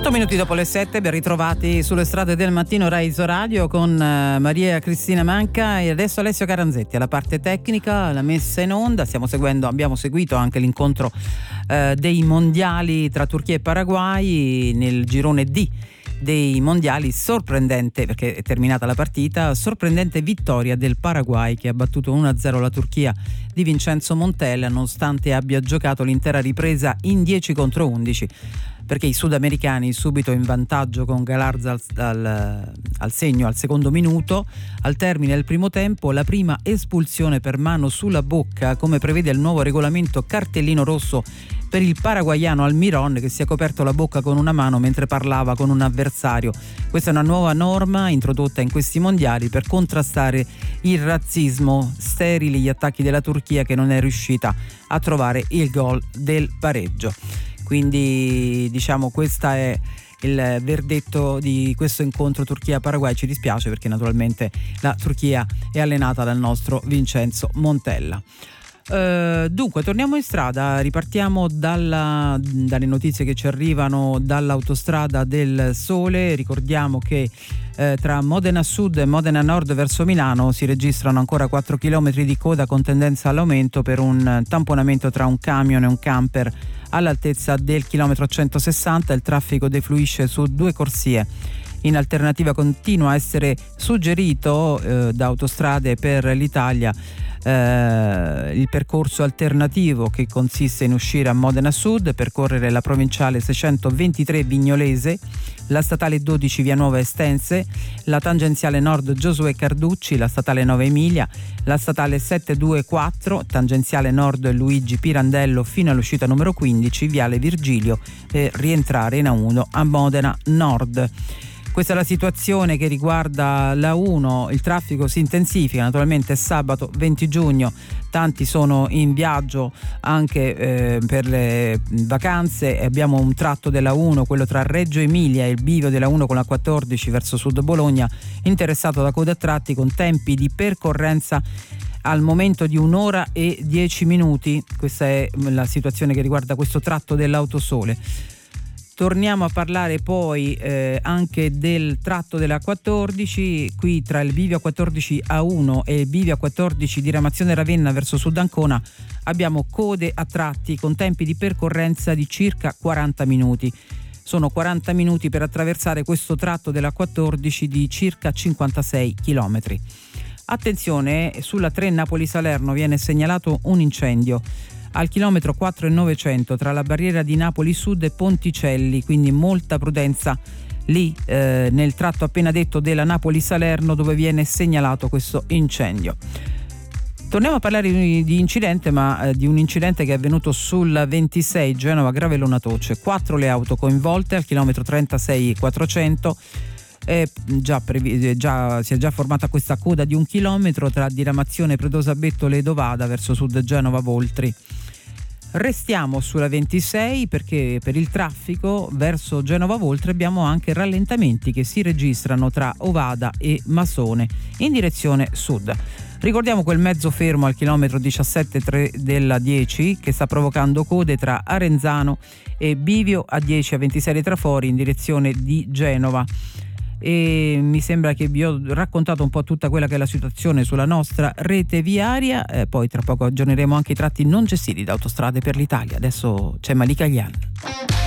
8 minuti dopo le 7, ben ritrovati sulle strade del mattino Rai Isoradio con Maria Cristina Manca e adesso Alessio Caranzetti alla parte tecnica, la messa in onda. Abbiamo seguito anche l'incontro dei mondiali tra Turchia e Paraguay nel girone D dei mondiali. Sorprendente, perché è terminata la partita, sorprendente vittoria del Paraguay che ha battuto 1-0 la Turchia di Vincenzo Montella, nonostante abbia giocato l'intera ripresa in 10 contro 11, perché i sudamericani subito in vantaggio con Galarza al segno al secondo minuto. Al termine del primo tempo la prima espulsione per mano sulla bocca, come prevede il nuovo regolamento, cartellino rosso per il paraguaiano Almiron, che si è coperto la bocca con una mano mentre parlava con un avversario. Questa è una nuova norma introdotta in questi mondiali per contrastare il razzismo. Sterili gli attacchi della Turchia, che non è riuscita a trovare il gol del pareggio. Quindi diciamo questo è il verdetto di questo incontro Turchia-Paraguay. Ci dispiace perché naturalmente la Turchia è allenata dal nostro Vincenzo Montella. Dunque torniamo in strada, ripartiamo dalle notizie che ci arrivano dall'autostrada del Sole. Ricordiamo che tra Modena Sud e Modena Nord verso Milano si registrano ancora 4 km di coda con tendenza all'aumento per un tamponamento tra un camion e un camper all'altezza del chilometro 160. Il traffico defluisce su 2 corsie. In alternativa continua a essere suggerito da Autostrade per l'Italia il percorso alternativo, che consiste in uscire a Modena Sud, percorrere la provinciale 623 Vignolese, la statale 12 Via Nuova Estense, la tangenziale nord Giosuè Carducci, la statale 9 Emilia, la statale 724 tangenziale nord Luigi Pirandello fino all'uscita numero 15 Viale Virgilio, per rientrare in A1 a Modena Nord. Questa è la situazione che riguarda la 1, il traffico si intensifica, naturalmente è sabato 20 giugno, tanti sono in viaggio anche per le vacanze. Abbiamo un tratto della 1, quello tra Reggio Emilia e il bivio della 1 con la 14 verso sud Bologna, interessato da code a tratti con tempi di percorrenza al momento di 1 ora e 10 minuti. Questa è la situazione che riguarda questo tratto dell'Autosole. Torniamo a parlare poi anche del tratto della 14, qui tra il bivio 14 A1 e il bivio 14 di Ramazione Ravenna verso Sud Ancona abbiamo code a tratti con tempi di percorrenza di circa 40 minuti. Sono 40 minuti per attraversare questo tratto della 14 di circa 56 chilometri. Attenzione, sulla 3 Napoli-Salerno viene segnalato un incendio al chilometro 4,900 tra la barriera di Napoli Sud e Ponticelli, quindi molta prudenza lì nel tratto appena detto della Napoli-Salerno dove viene segnalato questo incendio. Torniamo a parlare di incidente, ma di un incidente che è avvenuto sul 26 Genova-Gravellona Toce. 4 le auto coinvolte al chilometro 36,400. Si è già formata questa coda di 1 chilometro tra diramazione Predosa Bettole e Dovada verso sud Genova Voltri. Restiamo sulla 26 perché per il traffico verso Genova Voltri abbiamo anche rallentamenti che si registrano tra Ovada e Masone in direzione sud. Ricordiamo quel mezzo fermo al chilometro 17,3 della 10 che sta provocando code tra Arenzano e Bivio a 10 a 26 Trafori in direzione di Genova. E mi sembra che vi ho raccontato un po' tutta quella che è la situazione sulla nostra rete viaria, poi tra poco aggiorneremo anche i tratti non gestiti da Autostrade per l'Italia. Adesso c'è Malika Ghian.